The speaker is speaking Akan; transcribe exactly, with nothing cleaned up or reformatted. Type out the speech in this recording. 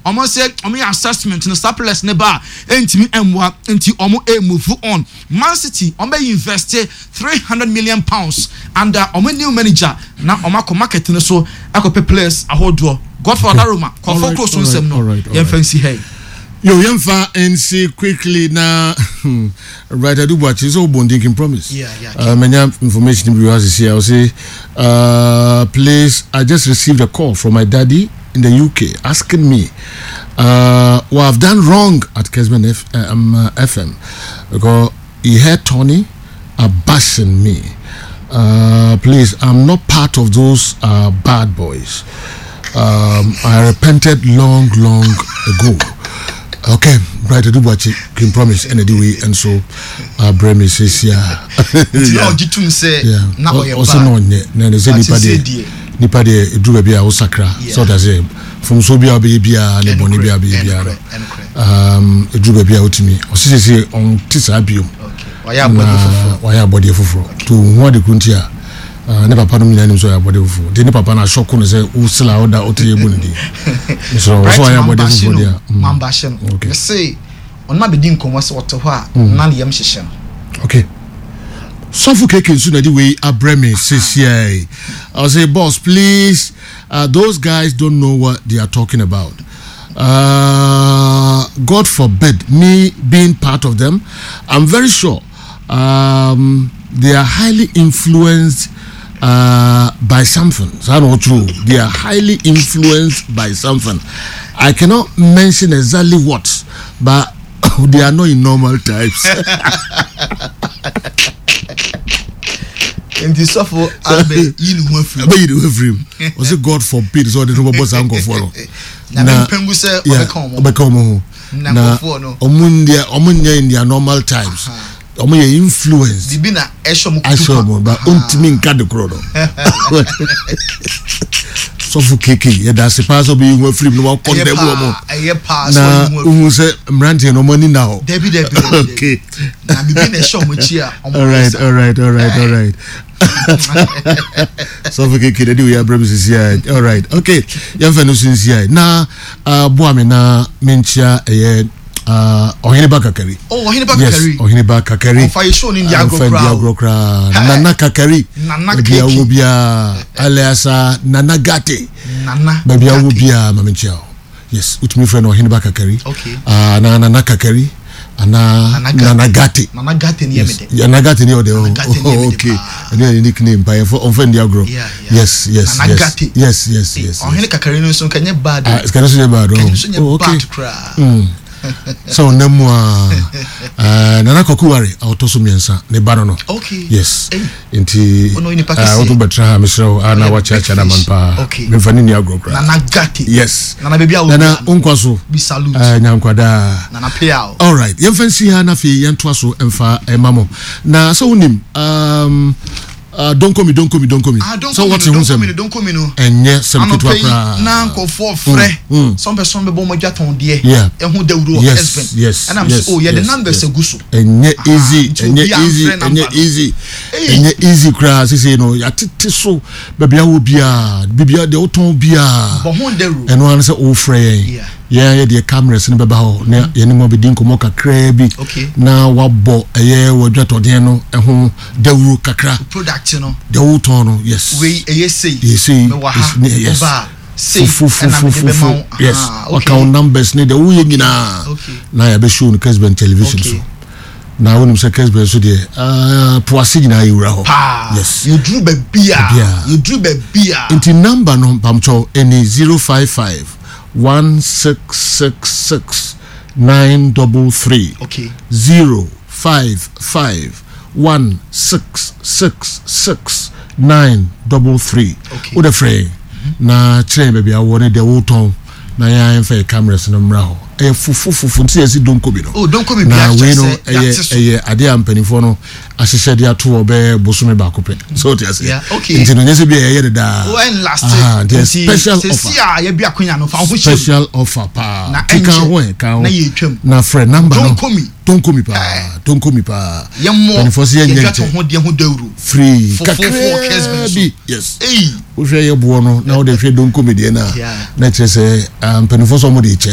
omo say omo assessment no surplus ne ba entimi emwa enti omo e move on. Man City omo invest three hundred million pounds under omo new manager na omo ko market no so akope players ahodo. Godfather Roma ko focus on sem no yen fancy hey. Yo yemfa N C quickly na right I do watch so bonding promise. Yeah, yeah. Uh, many information we has here. I will say uh please I just received a call from my daddy in the U K asking me uh what I've done wrong at Kesman F, um, uh, F M because he heard Tony bashing me. Uh please, I'm not part of those uh bad boys. Um I repented long long ago. Okay, right, I do watch it. Can promise any way, and so uh, Bremi says, yeah. Yeah, you say, yeah. Also, no, no, there's anybody, anybody do a beer or sacra, so does it. From Sobia baby, and a bonibia baby, um, a drew a beer to me, or say on Tisabium. Why are body of to what the Kuntia? Uh, never pardon me any so body of the papa na shock on say who sell out that otie bundi so so I am body of there mambashen okay say on ma be din komo se woto ho a na ne yam hyehye okay suffocating so the way Abremi says here I say boss please uh, those guys don't know what they are talking about. Uh, God forbid me being part of them. I'm very sure um, they are highly influenced Uh, by something. That's not true. They are highly influenced by something. I cannot mention exactly what, but they are not in normal types. In the suffer, I'll be in one free. I'll be in one free. Was it God forbid? So the number was uncle follow. Now, Pengusa, yeah, become home. Now, Omundia, Omundia in their normal times. Omo ye influence di bina esho mu kutupa ba ontimi nka de krodo so fu keke ye da se pass obi nwa free no condemn omo aye pass na hu se mrante no money now debi debi okay na bi bina esho mu chi a omo all right all right all right all right so fu keke de we Abremi is here all right okay yam fa no since na uh bo me na menchia eye Uh, Ohiniba Kakari. Oh, Ohiniba Kakari. Yes, Ohiniba Kakari. Of I shown in the agro crowd. Nana Kakari. Nana Kakari. Alias Nana Gate. Nana. Baby Awubia Mamenchao. Yes, with me friend Ohiniba Kakari. Okay. Uh, Nana Kakari. Ana Nana Gate. Nana Gate ni yemede. Nana Gate ni ode. Oh, okay. Any nickname by for on the agro. Yeah, yeah. Yes, yes. Nana Gate. Yes, yes, yes. Ohiniba Kakari no so kanye bad. Ah, kanye so bad. Oh, okay. So nemwa uh nana kokuware autoso miensa ne bano no okay yes hey. Inti uh oto betra misro ana wacha cha na manpa okay me fani ni agrokra Nana Gate yes nana baby awu nana unkwaso bi salute uh nyankwada nana peao all right yem fancy ha na fi yentwaso emfa emamo na so unim um Uh, don't call me, don't call me, don't call me. Ah, don't so what's you don't call me, don't call me no. And yes, some people are now go for free. Some person be born with on dear. Yeah. And who they would yes, yes. And I'm yes, so oh yeah, yes, the numbers yes. are gusu. And yet easy, and yet easy, and yet easy, and yet easy. Crash, you say you know, ya titi so, baby, I will be a, baby, the auto be a. But who they rule? And one say oh free. Yeah. Yeah, yeah, the cameras in the baho. Na, yani mo be dinko mo kakrebi. Okay. Na wabo, aye, wajwa todiano, ehun deuru kakra. Product, you know. The tono, yes. We aye say. Yes, yes. Say, fufu, fufu, fufu. Yes. Account numbers need the uye gina. Okay. Na ya be show no Kesben television so. Na wonu se Kesben so de ah poasi gina yura ho. Yes. You drew be bia. You drew be bia. Inti number no pamcho any zero five five one six six six nine double three. Okay. zero five five one six six six nine double three. Okay. What a frame. Na train baby I wanted the old tone. Na ya enfa cameras no mraho. Eh fufu fufu nti esi don kobi no. Oh don kobi na we no eh eh ade ampanifo no ahihye de ato obe bosume ba kope. So ti ase. Yeah, okay. Nti no nyese bi eh da. Oh and last. Ah, the special offer. See ah ye bi akonya no fa ho special offer pa. Na kan ho e kan. Na ye twam. Na friend number no. Don komi. Don komi pa. Don komi pa. Ye mo. Ye gat ho de ho dawru. Free. For for Kesben. Yes. Hey. Wo hwe ye bo no na wo de hwe don komi de na. Na kire se ampanifo so mo de